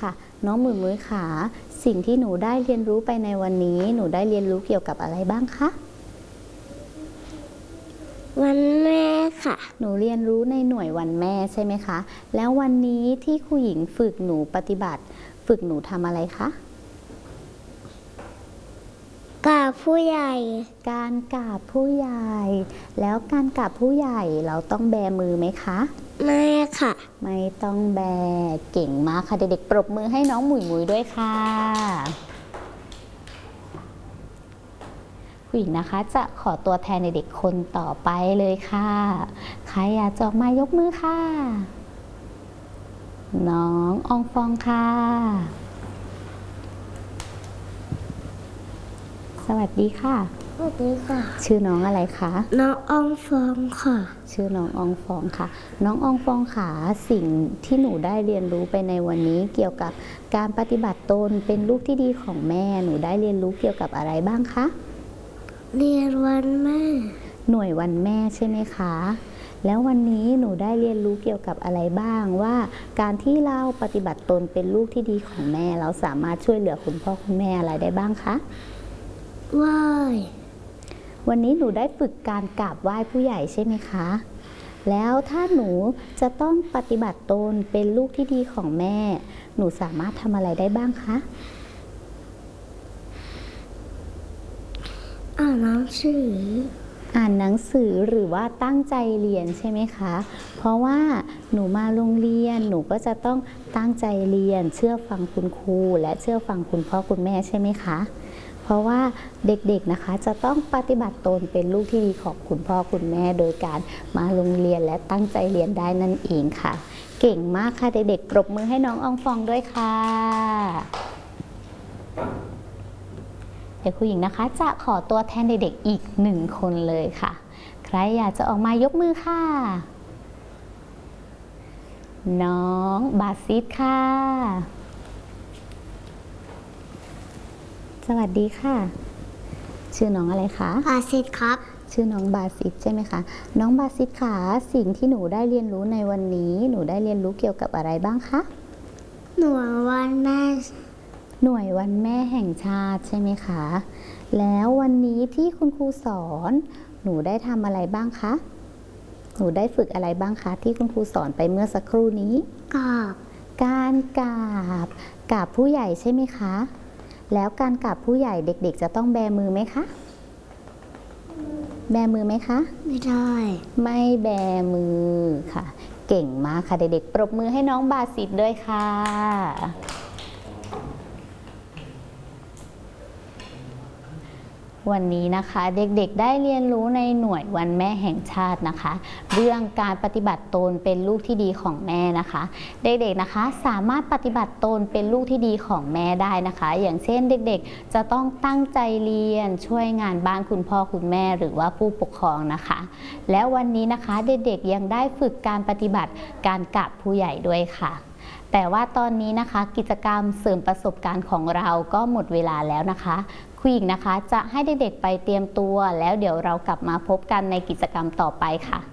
ค่ะน้องหมุยมุยขาสิ่งที่หนูได้เรียนรู้ไปในวันนี้หนูได้เรียนรู้เกี่ยวกับอะไรบ้างคะวันแม่ค่ะหนูเรียนรู้ในหน่วยวันแม่ใช่ไหมคะแล้ววันนี้ที่ครูหญิงฝึกหนูปฏิบัติฝึกหนูทำอะไรคะกราบผู้ใหญ่การกราบผู้ใหญ่แล้วการกราบผู้ใหญ่เราต้องแบมือไหมคะไม่ค่ะไม่ต้องแบเก่งมากค่ะเด็กๆปรบมือให้น้องหมุยมุยด้วยค่ะผู้หญิงนะคะจะขอตัวแทนเด็กๆคนต่อไปเลยค่ะใครอยากจะออกมายกมือค่ะน้องอองฟองค่ะสวัสดีค่ะสวัสดีค่ะชื่อน้องอะไรคะน้องอองฟองค่ะชื่อน้องอองฟองค่ะน้องอองฟองค่ะสิ่งที่หนูได้เรียนรู้ไปในวันนี้เกี่ยวกับการปฏิบัติตนเป็นลูกที่ดีของแม่หนูได้เรียนรู้เกี่ยวกับอะไรบ้างคะเรียนวันแม่หน่วยวันแม่ใช่ไหมคะแล้ววันนี้หนูได้เรียนรู้เกี่ยวกับอะไรบ้างว่าการที่เราปฏิบัติตนเป็นลูกที่ดีของแม่เราสามารถช่วยเหลือคุณพ่อคุณแม่อะไรได้บ้างคะไหว้วันนี้หนูได้ฝึกการกราบไหว้ผู้ใหญ่ใช่ไหมคะแล้วถ้าหนูจะต้องปฏิบัติตนเป็นลูกที่ดีของแม่หนูสามารถทำอะไรได้บ้างคะอ่านหนังสือหรือว่าตั้งใจเรียนใช่ไหมคะเพราะว่าหนูมาโรงเรียนหนูก็จะต้องตั้งใจเรียนเชื่อฟังคุณครูและเชื่อฟังคุณพ่อคุณแม่ใช่ไหมคะเพราะว่าเด็กๆนะคะจะต้องปฏิบัติตนเป็นลูกที่ดีของคุณพ่อคุณแม่โดยการมาโรงเรียนและตั้งใจเรียนได้นั่นเองค่ะเก่งมากค่ะเด็กๆปรบมือให้น้องอองฟองด้วยค่ะเดี๋ยวครูหญิงนะคะจะขอตัวแทนเด็กๆอีก1 คนเลยค่ะใครอยากจะออกมายกมือค่ะน้องบาซิดค่ะสวัสดีค่ะชื่อน้องอะไรคะบาซิดครับชื่อน้องบาซิดใช่ไหมคะน้องบาซิดค่ะสิ่งที่หนูได้เรียนรู้ในวันนี้หนูได้เรียนรู้เกี่ยวกับอะไรบ้างคะหน่วยวันแม่หน่วยวันแม่แห่งชาติใช่ไหมคะแล้ววันนี้ที่คุณครูสอนหนูได้ทำอะไรบ้างคะหนูได้ฝึกอะไรบ้างคะที่คุณครูสอนไปเมื่อสักครู่นี้การกราบผู้ใหญ่ใช่ไหมคะแล้วการกราบผู้ใหญ่เด็กๆจะต้องแบมือไหมคะแบมือไหมคะไม่ได้ไม่แบมือค่ะเก่งมากค่ะเด็กๆปรบมือให้น้องบาซิดด้วยค่ะวันนี้นะคะเด็กๆได้เรียนรู้ในหน่วยวันแม่แห่งชาตินะคะเรื่องการปฏิบัติตนเป็นลูกที่ดีของแม่นะคะเด็กๆนะคะสามารถปฏิบัติตนเป็นลูกที่ดีของแม่ได้นะคะอย่างเช่นเด็กๆจะต้องตั้งใจเรียนช่วยงานบ้านคุณพ่อคุณแม่หรือว่าผู้ปกครองนะคะแล้ววันนี้นะคะเด็กๆยังได้ฝึกการปฏิบัติการกราบผู้ใหญ่ด้วยค่ะแต่ว่าตอนนี้นะคะกิจกรรมเสริมประสบการณ์ของเราก็หมดเวลาแล้วนะคะครูหญิงนะคะจะให้เด็กๆไปเตรียมตัวแล้วเดี๋ยวเรากลับมาพบกันในกิจกรรมต่อไปค่ะ